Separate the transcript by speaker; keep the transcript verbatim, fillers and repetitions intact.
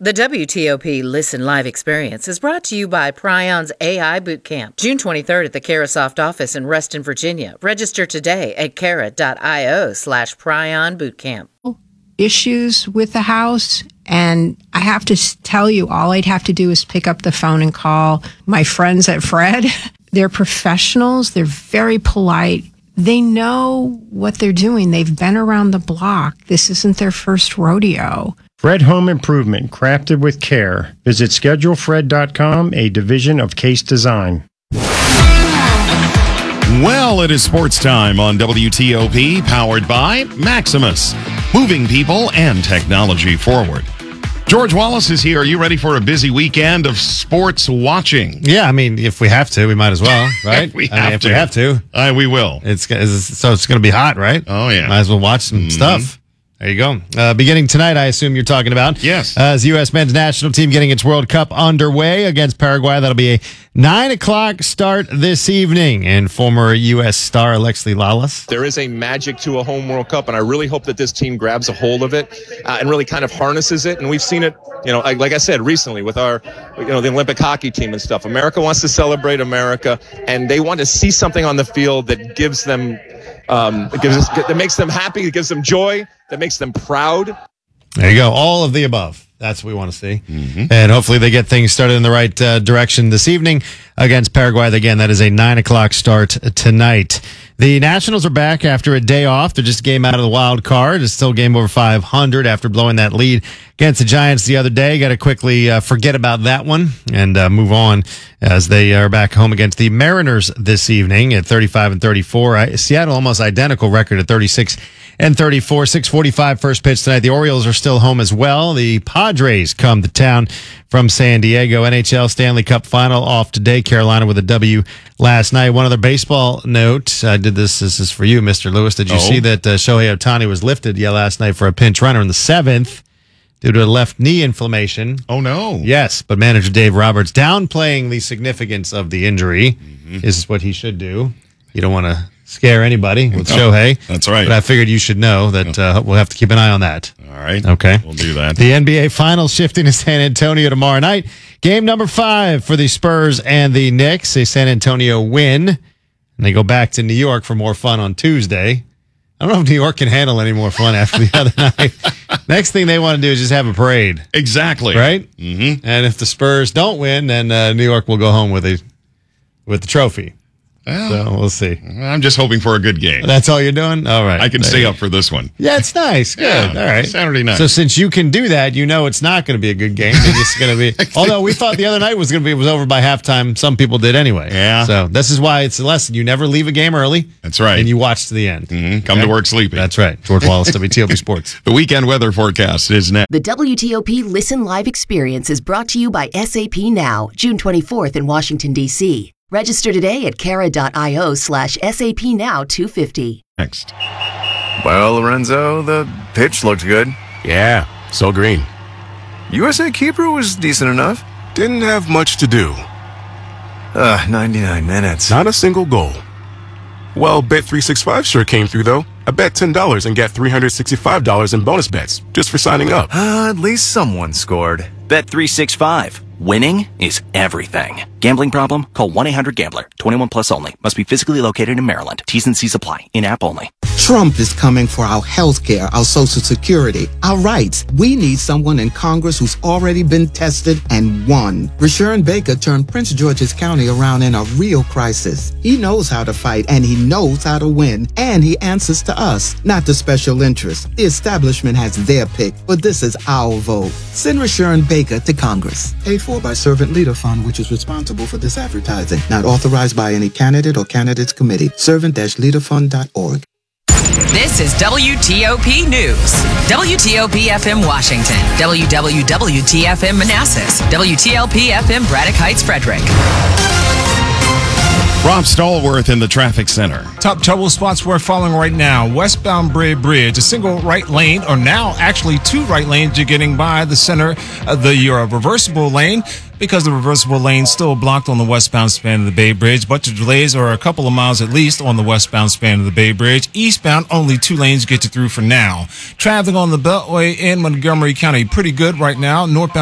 Speaker 1: The W T O P Listen Live experience is brought to you by Prion's A I Bootcamp, June twenty-third at the Carasoft office in Reston, Virginia. Register today at cara.io slash Prion Bootcamp.
Speaker 2: Issues with the house, and I have to tell you, all I'd have to do is pick up the phone and call my friends at Fred. They're professionals. They're very polite. They know what they're doing. They've been around the block. This isn't their first rodeo.
Speaker 3: Fred Home Improvement, crafted with care. Visit schedule fred dot com, a division of Case Design.
Speaker 4: Well, it is sports time on W T O P, powered by Maximus, moving people and technology forward. George Wallace is here. Are you ready for a busy weekend of sports watching?
Speaker 5: Yeah, I mean, if we have to, we might as well, right?
Speaker 4: if we have
Speaker 5: I mean, if
Speaker 4: to.
Speaker 5: we have to.
Speaker 4: Uh, we will.
Speaker 5: It's, it's So it's going to be hot, right?
Speaker 4: Oh, yeah.
Speaker 5: Might as well watch some mm-hmm. stuff. There you go. Uh, beginning tonight, I assume you're talking about.
Speaker 4: Yes.
Speaker 5: Uh, as the U S men's national team getting its World Cup underway against Paraguay. That'll be a nine o'clock start this evening. And former U S star Alexi Lalas.
Speaker 6: There is a magic to a home World Cup, and I really hope that this team grabs a hold of it uh, and really kind of harnesses it. And we've seen it, you know, like, like I said, recently with our, you know, the Olympic hockey team and stuff. America wants to celebrate America, and they want to see something on the field that gives them, um, that, gives us, that makes them happy, that gives them joy, that makes them proud.
Speaker 5: There you go. All of the above. That's what we want to see.
Speaker 4: Mm-hmm.
Speaker 5: And hopefully they get things started in the right uh, direction this evening against Paraguay. Again, that is a nine o'clock start tonight. The Nationals are back after a day off. They're just a game out of the wild card. It's still game over five hundred after blowing that lead against the Giants the other day. Got to quickly uh, forget about that one and uh, move on as they are back home against the Mariners this evening at thirty-five and thirty-four. I, Seattle almost identical record at thirty-six and thirty-four. six forty-five first pitch tonight. The Orioles are still home as well. The Padres come to town from San Diego. N H L Stanley Cup final off today. Carolina with a W last night. One other baseball note. I did this. This is for you, Mister Lewis. Did you
Speaker 4: oh.
Speaker 5: see that uh, Shohei Ohtani was lifted yeah, last night for a pinch runner in the seventh due to a left knee inflammation?
Speaker 4: Oh, no.
Speaker 5: Yes, but manager Dave Roberts downplaying the significance of the injury.
Speaker 4: Mm-hmm.
Speaker 5: This is what he should do. You don't want to scare anybody with Shohei.
Speaker 4: That's right.
Speaker 5: But I figured you should know that uh, we'll have to keep an eye on that.
Speaker 4: All right.
Speaker 5: Okay.
Speaker 4: We'll do that.
Speaker 5: The N B A Finals shifting to San Antonio tomorrow night. Game number five for the Spurs and the Knicks. A San Antonio win, and they go back to New York for more fun on Tuesday. I don't know if New York can handle any more fun after the other night. Next thing they want to do is just have a parade.
Speaker 4: Exactly.
Speaker 5: Right?
Speaker 4: Mm-hmm.
Speaker 5: And if the Spurs don't win, then uh, New York will go home with a with the trophy.
Speaker 4: Well,
Speaker 5: so we'll see.
Speaker 4: I'm just hoping for a good game.
Speaker 5: That's all you're doing? All right.
Speaker 4: I can
Speaker 5: there
Speaker 4: stay up for this one.
Speaker 5: Yeah, it's nice. Good.
Speaker 4: Yeah,
Speaker 5: all right.
Speaker 4: Saturday night.
Speaker 5: So since you can do that, you know it's not going to be a good game. It's just going to be. Although we thought the other night was going to be was over by halftime. Some people did anyway.
Speaker 4: Yeah.
Speaker 5: So this is why it's a lesson. You never leave a game early.
Speaker 4: That's right.
Speaker 5: And you watch to the end.
Speaker 4: Mm-hmm. Come okay? to work sleeping.
Speaker 5: That's right. George Wallace, W T O P Sports.
Speaker 4: The weekend weather forecast is next.
Speaker 7: The W T O P Listen Live experience is brought to you by S A P Now, June twenty-fourth in Washington, D C Register today at cara.io slash SAP Now 250.
Speaker 4: Next.
Speaker 8: Well, Lorenzo, the pitch looked good.
Speaker 9: Yeah, so green.
Speaker 8: U S A keeper was decent enough.
Speaker 9: Didn't have much to do.
Speaker 8: Uh, ninety-nine minutes.
Speaker 9: Not a single goal. Well, Bet three sixty-five sure came through, though. I bet ten dollars and got three hundred sixty-five dollars in bonus bets just for signing up.
Speaker 8: Uh, at least someone scored.
Speaker 10: Bet three sixty-five. Winning is everything. Gambling problem? Call one eight hundred gambler. twenty-one plus only. Must be physically located in Maryland. T's and C's apply. In-app only.
Speaker 11: Trump is coming for our health care, our Social Security, our rights. We need someone in Congress who's already been tested and won. Rashawn Baker turned Prince George's County around in a real crisis. He knows how to fight, and he knows how to win, and he answers to us, not the special interests. The establishment has their pick, but this is our vote. Send Rashawn Baker to Congress. Paid for by Servant Leader Fund, which is responsible for this advertising. Not authorized by any candidate or candidates committee. servant leader fund dot org.
Speaker 12: This is W T O P News. W T O P F M Washington. W W W T F M Manassas. W T L P F M Braddock Heights, Frederick.
Speaker 4: Rob Stallworth in the traffic center.
Speaker 13: Top trouble spots we're following right now. Westbound Bray Bridge, a single right lane, or now actually two right lanes. You're getting by the center of the your reversible lane because the reversible lane still blocked on the westbound span of the Bay Bridge. Bunch of delays, or a couple of miles at least, on the westbound span of the Bay Bridge. Eastbound, only two lanes get you through for now. Traffic on the Beltway in Montgomery County, pretty good right now. Northbound